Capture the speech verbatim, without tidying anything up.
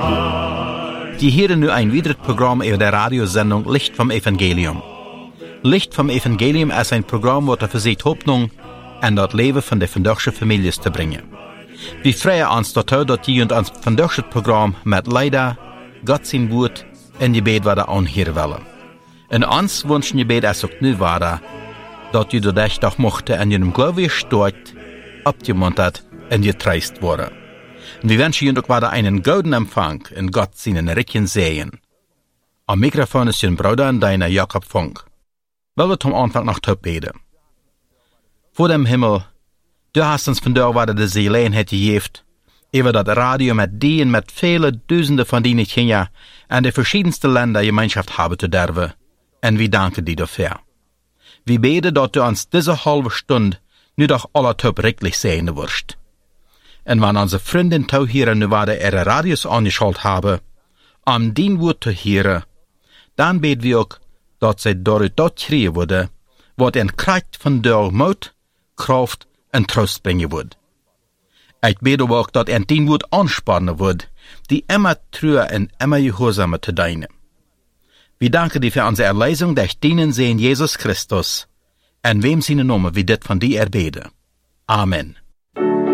Die hören nu ein weiteres Programm über der Radiosendung Licht vom Evangelium. Licht vom Evangelium ist ein Programm, das versucht Hoffnung en dat leven van de vandaagse families te brengen. We freien ons daartoe dat je ons vandaagse programma met leider, God zijn woord en je bed wat aanheren willen. En ons wensen je bed is ook nu waar, dat je de dag mochte en je hem geloof je stoot, opgemunterd en je treist worden. En we wensen je ook waar einen gouden empfang en God zijn rijken zegen. Am Mikrofon ist je broeder en deiner Jakob Funk. Wil we zum Anfang noch te beden. Vor dem Himmel, du hast uns von der Warte de Gelegenheit gegeben, über das Radio mit die und mit viele Dutzende von denen Kinder an de verschiedenste Länder Gemeinschaft haben zu dürfen. Und wir danken dir dafür. Wir beten, dass du uns diese halbe Stunde nu doch aller top rechtlich sehen wirst. Und wenn unsere Freundin tau hier nu warte ihre Radios angeschaltet haben, um dein Wort zu hören, dann beten wir auch, dass sie dadurch dort kriegen würde, wat een kracht van der moed, kracht en troost brengen wordt. Ik bid ook dat een dien woord aanspannen wordt, die immer true en immer gehoorzamer te dienen. We danken dir für onze erleiding durch dienen sehen Jesus Christus, en wem zijn namen we dit van die erbeden. Amen.